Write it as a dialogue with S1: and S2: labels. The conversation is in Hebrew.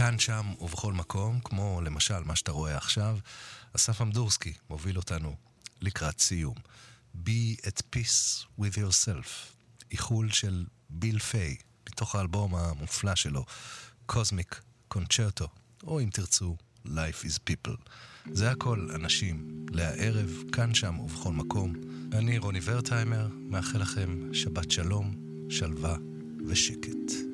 S1: כאן, שם ובכל מקום, כמו למשל מה שאתה רואה עכשיו, אסף אמדורסקי מוביל אותנו לקראת סיום. Be at peace with yourself, איחול של ביל פיי, מתוך האלבום המופלא שלו, Cosmic Concerto, או אם תרצו, Life is People. זה הכל אנשים, לערב, כאן, שם ובכל מקום. אני רוני ורטהיימר, מאחל לכם שבת שלום, שלווה ושקט.